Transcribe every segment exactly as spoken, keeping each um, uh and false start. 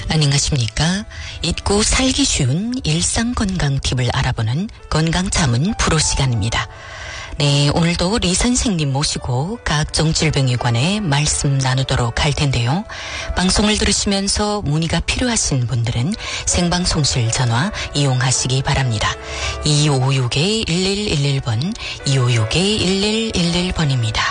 안녕하십니까. 잊고 살기 쉬운 일상건강 팁을 알아보는 건강자문 프로 시간입니다. 네, 오늘도 리 선생님 모시고 각종 질병에 관해 말씀 나누도록 할 텐데요. 방송을 들으시면서 문의가 필요하신 분들은 생방송실 전화 이용하시기 바랍니다. 이오육 일일일일 번, 이오육 일일일일 번입니다.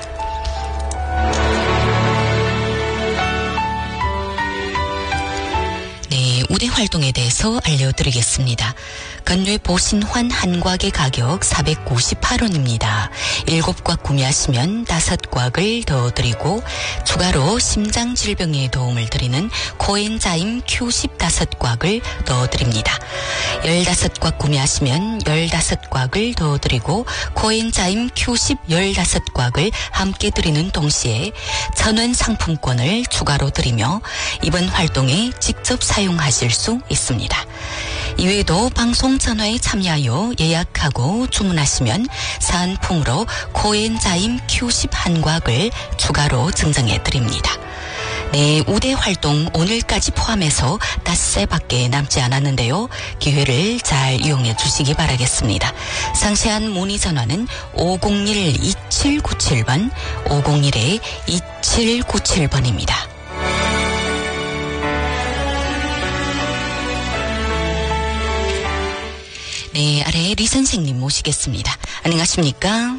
네, 우대 활동에 대해서 알려드리겠습니다. 건뇌 보신환 한 곽의 가격 사백구십팔 원입니다. 일곱 곽 구매하시면 다섯 곽을 더 드리고 추가로 심장질병에 도움을 드리는 코엔자임 큐 십오 곽을 더 드립니다. 열다섯 곽 구매하시면 열다섯 곽을 더 드리고 코엔자임 큐 십육 곽을 함께 드리는 동시에 천원 상품권을 추가로 드리며 이번 활동에 직접 사용하실 수 있습니다. 이외에도 방송 전화에 참여하여 예약하고 주문하시면 사은품으로 코엔자임 큐 십일 곽을 추가로 증정해 드립니다. 네, 우대 활동 오늘까지 포함해서 닷새밖에 남지 않았는데요. 기회를 잘 이용해 주시기 바라겠습니다. 상세한 문의 전화는 오공일 이칠구칠 번, 오공일 이칠구칠 번입니다. 네, 아래 리 선생님 모시겠습니다. 안녕하십니까?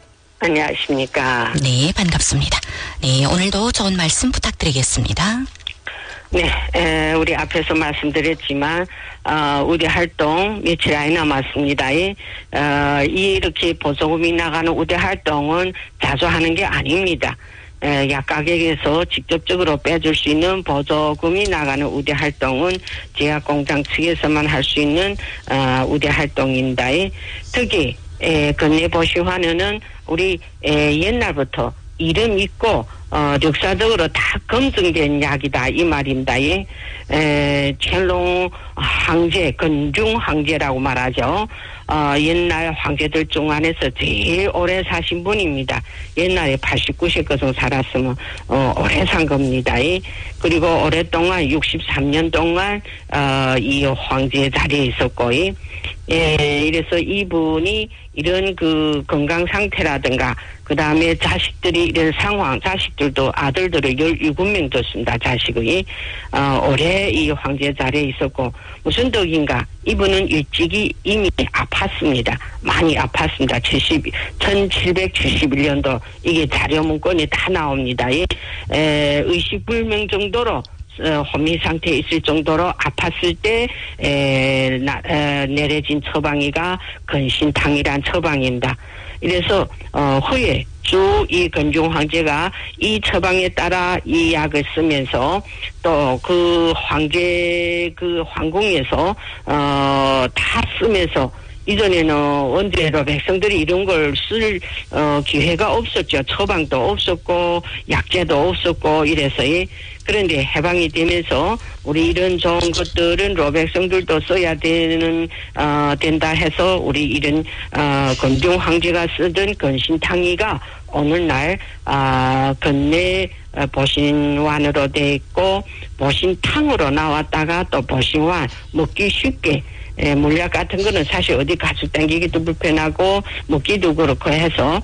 안녕하십니까? 네, 반갑습니다. 네, 오늘도 좋은 말씀 부탁드리겠습니다. 네, 에, 우리 앞에서 말씀드렸지만 어, 우대 활동 며칠 안이 남았습니다. 이, 어, 이렇게 보조금이 나가는 우대 활동은 자주 하는 게 아닙니다. 에, 약가격에서 직접적으로 빼줄 수 있는 보조금이 나가는 우대 활동은 제약공장 측에서만 할 수 있는 어, 우대 활동입니다. 특히 에, 건뇌보신환은 우리 에, 옛날부터 이름 있고 어, 역사적으로 다 검증된 약이다 이 말입니다. 에,乾隆 황제, 건중 황제라고 말하죠. 어, 옛날 황제들 중 안에서 제일 오래 사신 분입니다. 옛날에 팔십구 세까지 살았으면 어, 오래 산 겁니다. 그리고 오랫동안 육십삼 년 동안 어, 이 황제 자리에 있었고, 예, 이래서 이분이 이런 그 건강 상태라든가 그 다음에 자식들이 이런 상황, 자식들도 아들들을 열일곱 명 뒀습니다. 자식이 어, 오래 이 황제 자리에 있었고, 무슨 덕인가 이분은 일찍이 이미 아팠습니다. 많이 아팠습니다. 천칠백칠십일 년도 이게 자료 문건이 다 나옵니다. 에, 의식불명 정도로 어, 혼미 상태에 있을 정도로 아팠을 때 에, 나, 에, 내려진 처방이가 건신탕이란 처방입니다. 이래서 어, 후에 쭉 이 건중 황제가 이 처방에 따라 이 약을 쓰면서 또 그 황제 그 황궁에서 어, 다 쓰면서 이전에는 언제로 백성들이 이런 걸 쓸 어, 기회가 없었죠. 처방도 없었고 약제도 없었고 이래서 그런데 해방이 되면서 우리 이런 좋은 것들은 로백성들도 써야 되는 어, 된다 해서 우리 이런 어, 건중 황제가 쓰던 건신탕이가 오늘날 아, 건뇌 보신환으로 돼 있고 보신탕으로 나왔다가 또 보신환 먹기 쉽게. 예, 물약 같은 거는 사실 어디 가서 당기기도 불편하고 먹기도 그렇고 해서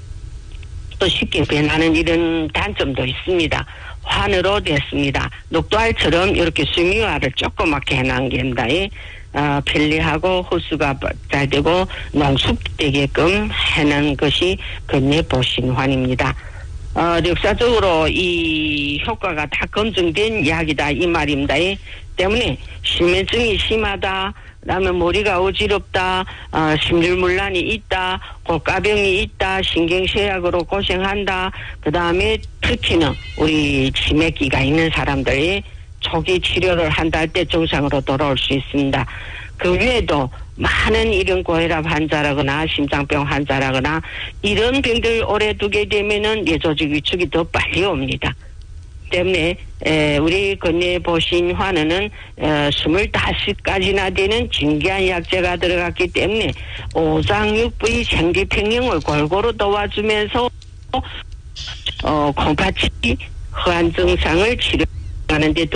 또 쉽게 변하는 이런 단점도 있습니다. 환으로 됐습니다. 녹두알처럼 이렇게 수미화를 조그맣게 해놓은 겁니다. 어, 편리하고 흡수가 잘 되고 농축되게끔 해놓은 것이 건뇌보신환입니다. 어, 역사적으로 이 효과가 다 검증된 약이다 이 말입니다. 때문에 실매증이 심하다, 그다음에 머리가 어지럽다, 어, 심줄문란이 있다, 고가병이 있다, 신경쇠약으로 고생한다, 그다음에 특히는 우리 치매기가 있는 사람들이 초기 치료를 한다 할 때 정상으로 돌아올 수 있습니다. 그 외에도 많은 이런 고혈압 환자라거나 심장병 환자라거나 이런 병들 오래 두게 되면은 뇌조직 위축이 더 빨리 옵니다. 때문에 에, 우리 건뇌보신환은 어, 스물다섯 가지나 되는 진귀한 약재가 들어갔기 때문에 오장육부의 생리평형을 골고루 도와주면서 어, 콩팥이 허한 증상을 치료하는 데